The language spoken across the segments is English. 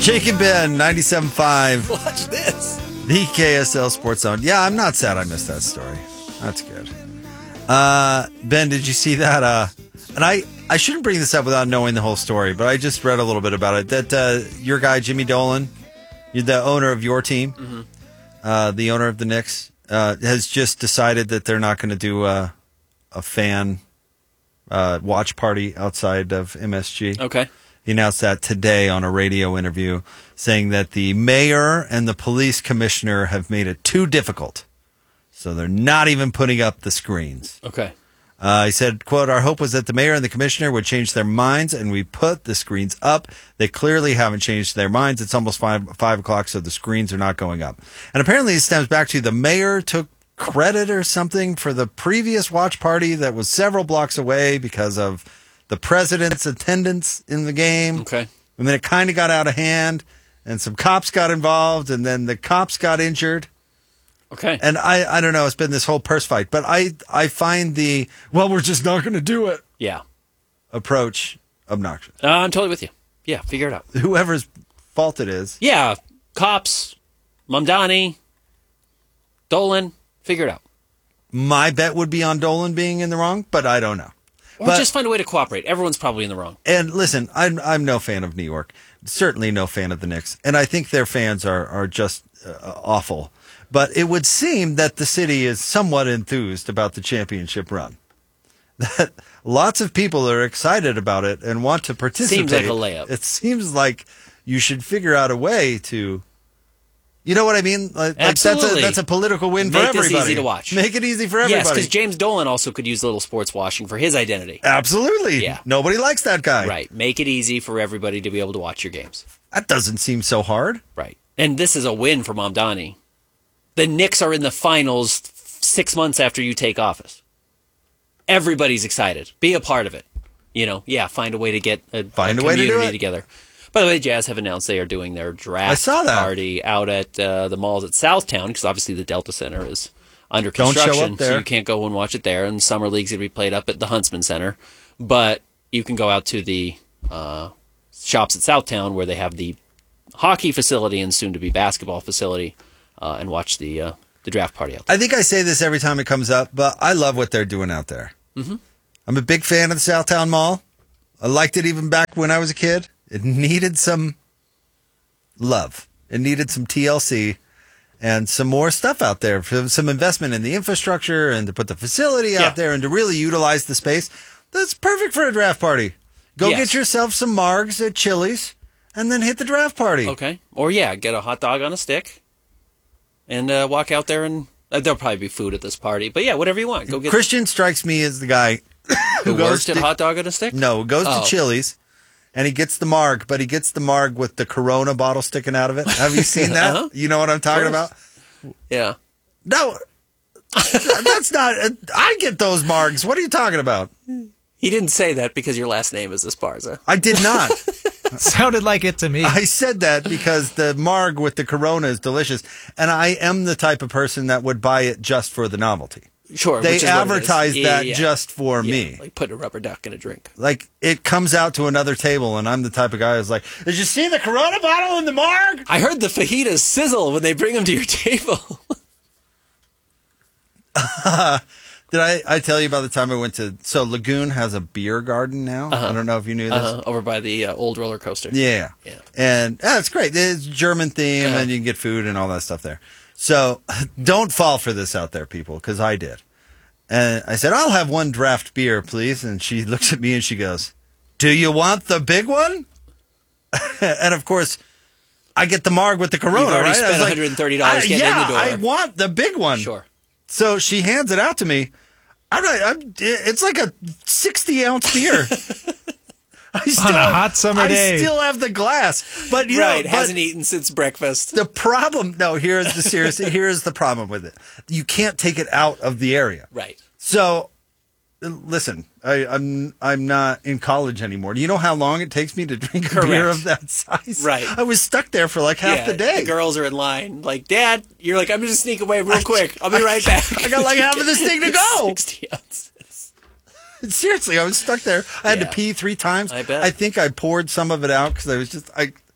Jake and Ben, 97.5. Watch this. The KSL Sports Zone. Yeah, I'm not sad I missed that story. That's good. Ben, did you see that? And I shouldn't bring this up without knowing the whole story, but I just read a little bit about it. That your guy, Jimmy Dolan, the owner of your team, the owner of the Knicks, has just decided that they're not going to do a fan watch party outside of MSG. Okay. He announced that today on a radio interview, saying that the mayor and the police commissioner have made it too difficult. So they're not even putting up the screens. Okay. He said, quote, "Our hope was that the mayor and the commissioner would change their minds, and we put the screens up. They clearly haven't changed their minds. It's almost 5 o'clock, so the screens are not going up." And apparently it stems back to the mayor took credit or something for the previous watch party that was several blocks away because of the president's attendance in the game. Okay. And then it kind of got out of hand, and some cops got involved, and then the cops got injured. Okay. And I don't know, it's been this whole purse fight. But I find the, well, we're just not going to do it Yeah. approach obnoxious. I'm totally with you. Yeah, figure it out. Whoever's fault it is. Yeah, cops, Mamdani, Dolan, figure it out. My bet would be on Dolan being in the wrong, but I don't know. Or just find a way to cooperate. Everyone's probably in the wrong. And listen, I'm no fan of New York. Certainly no fan of the Knicks. And I think their fans are just awful. But it would seem that the city is somewhat enthused about the championship run. That lots of people are excited about it and want to participate. Seems like a layup. It seems like you should figure out a way to, you know what I mean? Like Absolutely. that's a political win for Make everybody. this easy to watch. Make it easy for everybody. Yes, because James Dolan also could use a little sports washing for his identity. Absolutely. Yeah. Nobody likes that guy. Right. Make it easy for everybody to be able to watch your games. That doesn't seem so hard. Right. And this is a win for Mamdani. The Knicks are in the finals 6 months after you take office. Everybody's excited. Be a part of it. You know, find a way to get a community together. By the way, Jazz have announced they are doing their draft party out at the malls at Southtown, because obviously the Delta Center is under construction. Don't show up there. So you can't go and watch it there. And Summer League's going to be played up at the Huntsman Center. But you can go out to the shops at Southtown where they have the hockey facility and soon-to-be basketball facility and watch the draft party out there. I think I say this every time it comes up, but I love what they're doing out there. Mm-hmm. I'm a big fan of the Southtown Mall. I liked it even back when I was a kid. It needed some love. It needed some TLC and some more stuff out there, some investment in the infrastructure and to put the facility out there and to really utilize the space. That's perfect for a draft party. Go get yourself some margs at Chili's and then hit the draft party. Okay. Or, get a hot dog on a stick and walk out there, and there'll probably be food at this party. But, whatever you want. Go get. Christian strikes me as the guy who works at hot dog on a stick? No, goes to Chili's. And he gets the marg, but he gets the marg with the Corona bottle sticking out of it. Have you seen that? Uh-huh. You know what I'm talking about? Yeah. No, that's not. I get those margs. What are you talking about? He didn't say that because your last name is Esparza. I did not. Sounded like it to me. I said that because the marg with the Corona is delicious. And I am the type of person that would buy it just for the novelty. Sure. They advertise that just for me. Like putting a rubber duck in a drink. Like it comes out to another table, and I'm the type of guy who's like, "Did you see the Corona bottle in the marg?" I heard the fajitas sizzle when they bring them to your table. Did I tell you about the time I went to... So Lagoon has a beer garden now. I don't know if you knew this. Over by the old roller coaster. Yeah. And it's great. It's German theme, and you can get food and all that stuff there. So don't fall for this out there, people, because I did. And I said, "I'll have one draft beer, please." And she looks at me and she goes, "Do you want the big one?" And of course, I get the marg with the Corona, You've already right? spent I was $130 getting in the door. I want the big one. Sure. So she hands it out to me. It's like a 60-ounce beer. On a hot summer day. I still have the glass. But hasn't eaten since breakfast. The problem, here's the problem with it. You can't take it out of the area. Right. So, listen, I'm not in college anymore. Do you know how long it takes me to drink a beer of that size? Right. I was stuck there for like half the day. The girls are in line. Like, "Dad," you're like, "I'm going to sneak away real quick. I'll be right back." I got like half of this thing to go. 60 ounces. Seriously, I was stuck there. I had to pee 3 times. I bet. I think I poured some of it out because I was just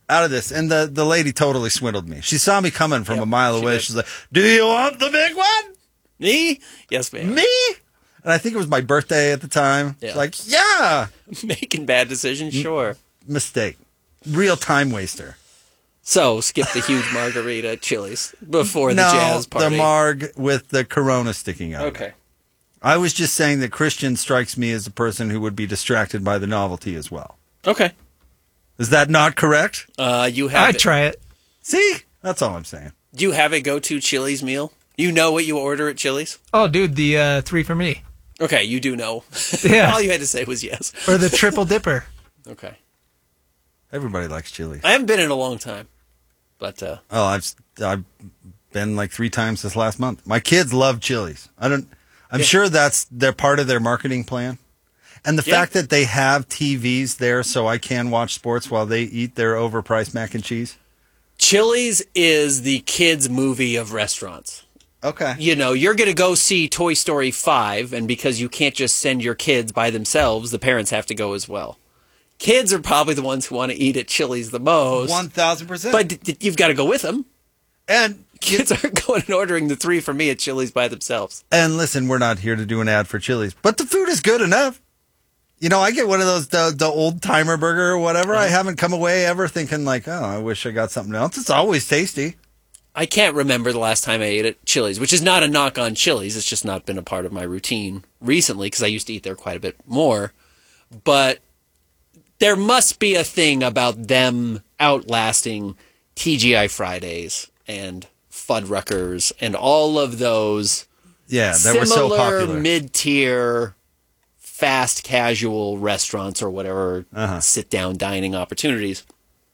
out of this. And the lady totally swindled me. She saw me coming from Yep, a mile she away. did. She's like, "Do you want the big one?" Me? Yes, ma'am. Me? And I think it was my birthday at the time. Yeah. She's like, yeah. Making bad decisions, sure. Mistake. Real time waster. So, skip the huge margarita at Chili's before the No, jazz party. the marg with the Corona sticking out. Okay. I was just saying that Christian strikes me as a person who would be distracted by the novelty as well. Okay. Is that not correct? You have I'd try it. See? That's all I'm saying. Do you have a go-to Chili's meal? You know what you order at Chili's? Oh, dude, the 3 for me. Okay, you do know. Yeah. All you had to say was yes. Or the triple dipper. Okay. Everybody likes chili. I haven't been in a long time, but Oh, I've been like 3 times this last month. My kids love Chili's. I'm sure they're part of their marketing plan. And the Yeah. fact that they have TVs there so I can watch sports while they eat their overpriced mac and cheese. Chili's is the kids' movie of restaurants. Okay. You know, you're going to go see Toy Story 5, and because you can't just send your kids by themselves, the parents have to go as well. Kids are probably the ones who want to eat at Chili's the most. 1,000%. But you've got to go with them. And Kids aren't going and ordering the 3 for me at Chili's by themselves. And listen, we're not here to do an ad for Chili's, but the food is good enough. You know, I get one of those, the old timer burger or whatever. I haven't come away ever thinking like, oh, I wish I got something else. It's always tasty. I can't remember the last time I ate at Chili's, which is not a knock on Chili's. It's just not been a part of my routine recently because I used to eat there quite a bit more. But there must be a thing about them outlasting TGI Fridays and Fuddruckers and all of those Yeah, that were so similar popular. mid-tier fast casual restaurants or whatever sit-down dining opportunities.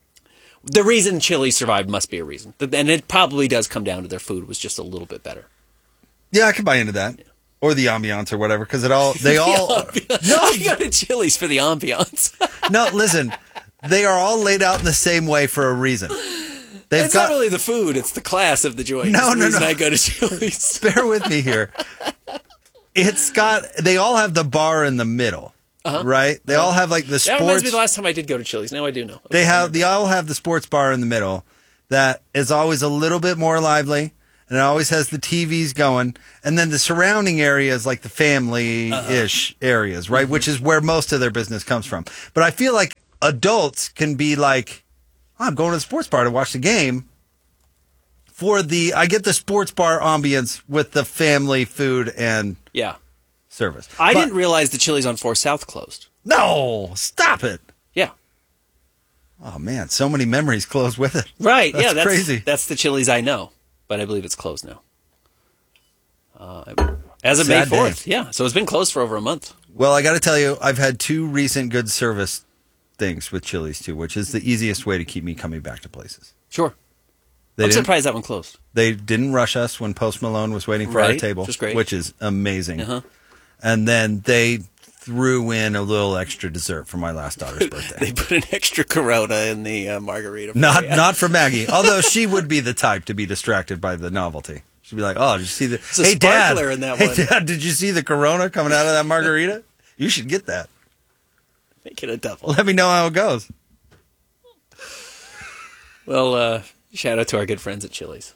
The reason Chili's survived must be a reason. And it probably does come down to their food was just a little bit better. Yeah, I can buy into that. Or the ambiance or whatever, because they all I go to Chili's for the ambiance. no, listen, they are all laid out in the same way for a reason. They've It's got not really the food, it's the class of the joint. No, It's the no, reason no. I go to Chili's. bear with me here. They all have the bar in the middle, right? They all have like the That reminds me of sports. the last time I did go to Chili's. Now I do know. They all have the sports bar in the middle that is always a little bit more lively, and it always has the TVs going, and then the surrounding areas like the family-ish areas, right? Which is where most of their business comes from. But I feel like adults can be like, oh, I'm going to the sports bar to watch the game. I get the sports bar ambience with the family food and Yeah. service. I But- didn't realize the Chili's on 4 South closed. No, stop it. Yeah. Oh man, so many memories close with it. Right. That's Yeah, that's crazy. That's the Chili's I know, but I believe it's closed now. As of Sad May 4th. Yeah. So it's been closed for over a month. Well, I got to tell you, I've had 2 recent good service things with Chili's too, which is the easiest way to keep me coming back to places. Sure. They I'm didn't, surprised that one closed. they didn't rush us when Post Malone was waiting for our Right, table, which is great. which is amazing. Uh-huh. And then they threw in a little extra dessert for my last daughter's birthday. They put an extra Corona in the margarita. Not for Maggie, although she would be the type to be distracted by the novelty. She'd be like, "Oh, did you see the a Hey Dad, sparkler in that hey one." Dad, did you see the Corona coming out of that margarita? You should get that. Make it a double. Let me know how it goes." Well, shout out to our good friends at Chili's.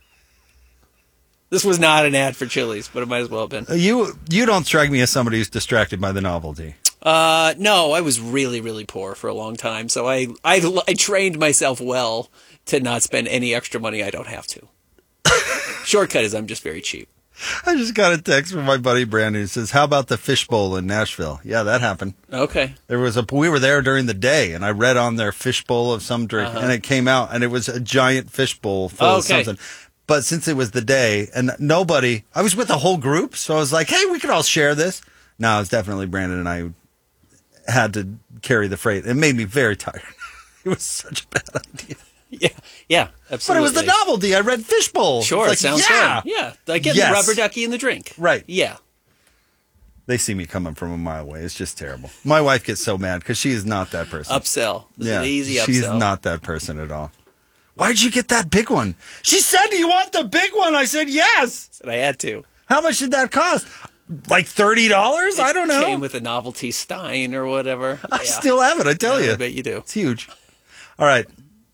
This was not an ad for Chili's, but it might as well have been. You don't strike me as somebody who's distracted by the novelty. No, I was really, really poor for a long time, so I trained myself well to not spend any extra money I don't have to. Shortcut is I'm just very cheap. I just got a text from my buddy Brandon who says, "How about the fishbowl in Nashville?" Yeah, that happened. Okay. We were there during the day, and I read on their fishbowl of some drink, and it came out, and it was a giant fishbowl full of Okay. something. But since it was the day, and I was with a whole group, so I was like, "Hey, we could all share this." No, it was definitely Brandon and I who had to carry the freight. It made me very tired. It was such a bad idea. Yeah, But absolutely. it was the novelty. I read fishbowl. Sure, It's it sounds yeah. fun. Yeah, like getting Yes. the rubber ducky in the drink. Right. Yeah. They see me coming from a mile away. It's just terrible. My wife gets so mad because she is not that person. Upsell. This is an easy upsell. She's not that person at all. Why'd you get that big one? She said, "Do you want the big one?" I said, "Yes." Said I had to. How much did that cost? Like $30? I don't know. Came with a novelty Stein or whatever. I still have it, I tell I you. bet you do. It's huge. All right.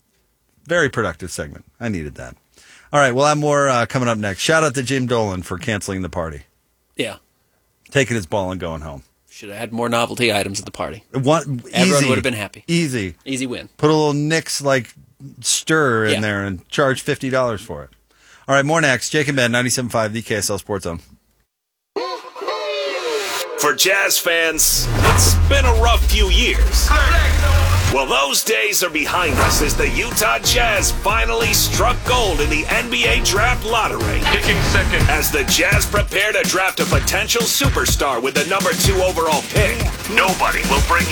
Very productive segment. I needed that. All right, we'll have more coming up next. Shout out to Jim Dolan for canceling the party. Yeah. Taking his ball and going home. Should have had more novelty items at the party. Everyone would have been happy. Easy win. Put a little Knicks stir in there and charge $50 for it. All right, more next. Jake and Ben, 97.5, the KSL Sports Zone. For Jazz fans, it's been a rough few years. Well, those days are behind us as the Utah Jazz finally struck gold in the NBA Draft Lottery. Picking second. As the Jazz prepare to draft a potential superstar with the number 2 overall pick, nobody will bring